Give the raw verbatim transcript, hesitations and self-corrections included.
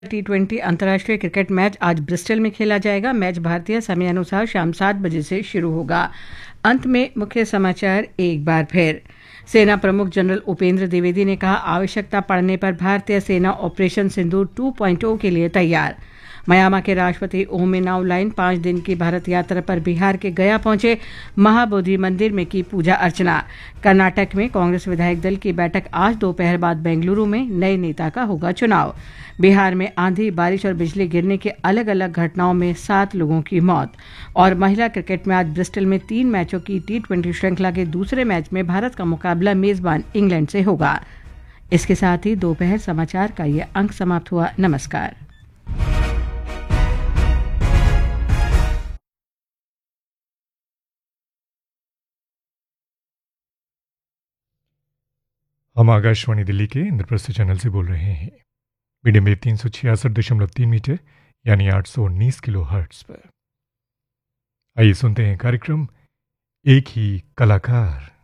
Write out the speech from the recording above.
T twenty अंतर्राष्ट्रीय cricket match आज Bristol में खेला जाएगा। मैच भारतीय समयानुसार शाम सात बजे से शुरू होगा। अंत में मुख्य समाचार एक बार फिर। सेना प्रमुख जनरल उपेंद्र द्विवेदी ने कहा, आवश्यकता पड़ने पर भारतीय सेना ऑपरेशन सिंदूर टू पॉइंट ओ के लिए तैयार। म्यांमार के राष्ट्रपति ओ मिन आउंग लाइन पांच दिन की भारत यात्रा पर बिहार के गया पहुंचे। महाबोधि मंदिर में की पूजा अर्चना। कर्नाटक में कांग्रेस विधायक दल की बैठक आज दोपहर बाद बेंगलुरु में नए नेता का होगा चुनाव। बिहार में आंधी, बारिश और बिजली गिरने के अलग अलग घटनाओं में सात लोगों की मौत। और महिला क्रिकेट में आज ब्रिस्टल में तीन मैचों की टी ट्वेंटी श्रृंखला के दूसरे मैच में भारत का मुकाबला मेजबान इंग्लैंड से होगा। इसके साथ ही दोपहर समाचार का ये अंक समाप्त हुआ। नमस्कार। हम आकाशवाणी दिल्ली के इंद्रप्रस्थ चैनल से बोल रहे हैं। मीडियम वेव तीन सौ छियासठ दशमलव तीन मीटर यानी आठ सौ उन्नीस किलो हर्ट्ज पर। आइए सुनते हैं कार्यक्रम एक ही कलाकार।